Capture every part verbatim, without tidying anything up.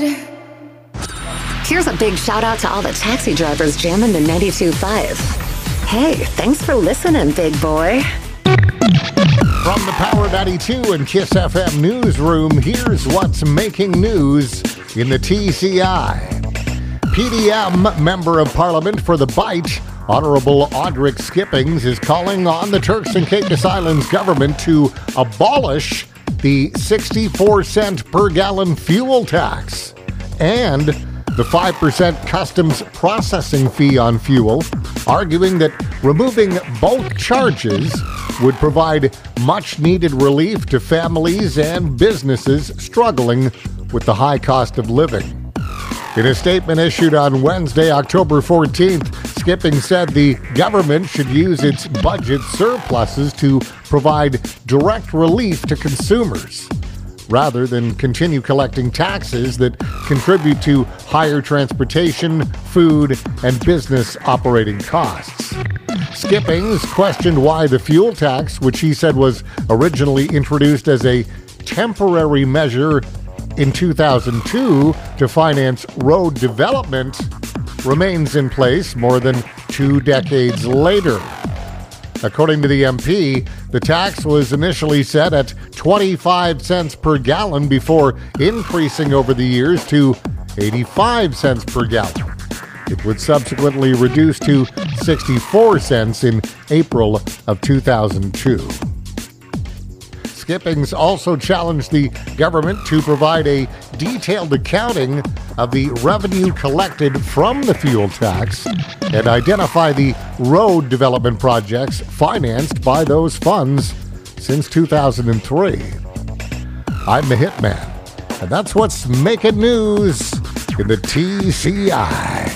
Here's a big shout out to all the taxi drivers jamming the ninety-two point five. Hey, thanks for listening, big boy. From the Power ninety-two and Kiss F M newsroom, here's what's making news in the T C I. P D M Member of Parliament for the Bight, Honourable Audric Skippings, is calling on the Turks and Caicos Islands government to abolish the sixty-four cent per gallon fuel tax and the five percent customs processing fee on fuel, arguing that removing both charges would provide much-needed relief to families and businesses struggling with the high cost of living. In a statement issued on Wednesday, October fourteenth, Skipping said the government should use its budget surpluses to provide direct relief to consumers, rather than continue collecting taxes that contribute to higher transportation, food, and business operating costs. Skippings questioned why the fuel tax, which he said was originally introduced as a temporary measure in two thousand two to finance road development, remains in place more than two decades later. According to the M P, the tax was initially set at twenty-five cents per gallon before increasing over the years to eighty-five cents per gallon. It would subsequently reduce to sixty-four cents in April of two thousand two. Skippings also challenged the government to provide a detailed accounting of the revenue collected from the fuel tax and identify the road development projects financed by those funds since two thousand three. I'm the Hitman, and that's what's making news in the T C I.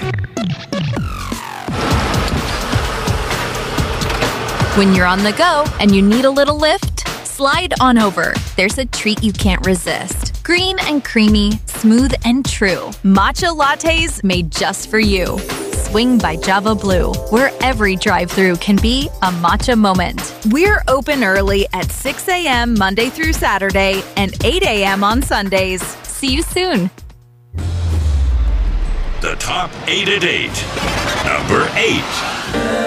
When you're on the go and you need a little lift, slide on over. There's a treat you can't resist. Green and creamy, smooth and true. Matcha lattes made just for you. Swing by Java Blue, where every drive-thru can be a matcha moment. We're open early at six a.m. Monday through Saturday and eight a.m. on Sundays. See you soon. The Top eight at eight. Number eight.